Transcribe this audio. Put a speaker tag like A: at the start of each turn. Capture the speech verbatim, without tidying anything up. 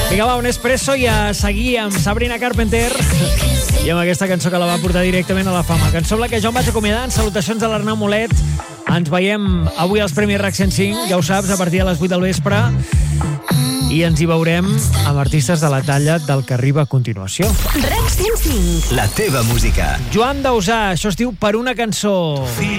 A: Vinga, va, un espresso i a seguir amb Sabrina Carpenter i amb aquesta cançó que la va portar directament a la fama. Cançó amb la que jo em vaig acomiadar. En salutacions de l'Arnau Molet. Ens veiem avui als Premis RAC cent cinc, ja ho saps, a partir de les vuit del vespre. I ens hi veurem amb artistes de la talla del que arriba a continuació.
B: RAC cent cinc.
C: La teva música.
A: Joan Dausà, això es diu Per una cançó.